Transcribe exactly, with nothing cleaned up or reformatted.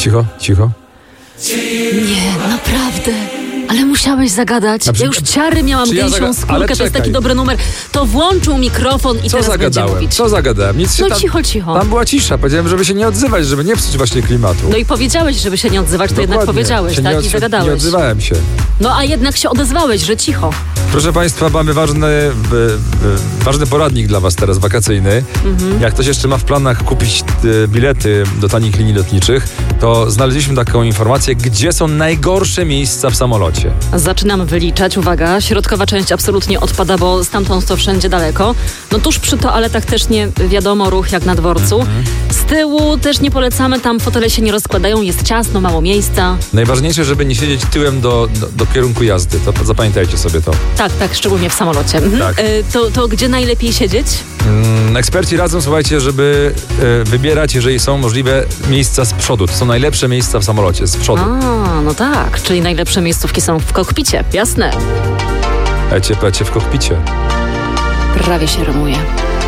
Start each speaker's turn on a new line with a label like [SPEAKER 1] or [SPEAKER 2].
[SPEAKER 1] Cicho, cicho.
[SPEAKER 2] Nie, naprawdę. Ale musiałeś zagadać.
[SPEAKER 1] Znaczy,
[SPEAKER 2] ja już ciary miałam
[SPEAKER 1] ja
[SPEAKER 2] gęsią
[SPEAKER 1] zaga-
[SPEAKER 2] skórkę, to jest
[SPEAKER 1] czekaj.
[SPEAKER 2] taki dobry numer. To włączył mikrofon i
[SPEAKER 1] Co
[SPEAKER 2] teraz będzie
[SPEAKER 1] zagadałem?
[SPEAKER 2] mówić.
[SPEAKER 1] Co zagadałem? Nic się
[SPEAKER 2] No
[SPEAKER 1] tam,
[SPEAKER 2] cicho, cicho.
[SPEAKER 1] Tam była cisza. Powiedziałem, żeby się nie odzywać, żeby nie psuć właśnie klimatu.
[SPEAKER 2] No i powiedziałeś, żeby się nie odzywać, to jednak
[SPEAKER 1] Dokładnie.
[SPEAKER 2] powiedziałeś,
[SPEAKER 1] się
[SPEAKER 2] tak?
[SPEAKER 1] nie
[SPEAKER 2] I
[SPEAKER 1] odzy-
[SPEAKER 2] zagadałeś.
[SPEAKER 1] Nie odzywałem się.
[SPEAKER 2] No a jednak się odezwałeś, że cicho.
[SPEAKER 1] Proszę Państwa, mamy ważny, w, w, ważny poradnik dla Was teraz, wakacyjny. Mhm. Jak ktoś jeszcze ma w planach kupić e, bilety do tanich linii lotniczych, to znaleźliśmy taką informację, gdzie są najgorsze miejsca w samolocie.
[SPEAKER 2] Zaczynam wyliczać, uwaga, środkowa część absolutnie odpada, bo stamtąd to wszędzie daleko. No tuż przy toaletach też nie wiadomo, ruch jak na dworcu. Mhm. Z tyłu też nie polecamy, tam fotele się nie rozkładają, jest ciasno, mało miejsca.
[SPEAKER 1] Najważniejsze, żeby nie siedzieć tyłem do, do, do kierunku jazdy. To zapamiętajcie sobie to.
[SPEAKER 2] Tak, tak, szczególnie w samolocie. Mhm.
[SPEAKER 1] Tak.
[SPEAKER 2] Y, to, to gdzie najlepiej siedzieć?
[SPEAKER 1] Mm, eksperci radzą, słuchajcie, żeby e, wybierać, jeżeli są możliwe, miejsca z przodu. To są najlepsze miejsca w samolocie, z przodu.
[SPEAKER 2] A, no tak, czyli najlepsze miejscówki są w kokpicie, jasne.
[SPEAKER 1] Ecie, pecie w kokpicie.
[SPEAKER 2] Prawie się rymuje.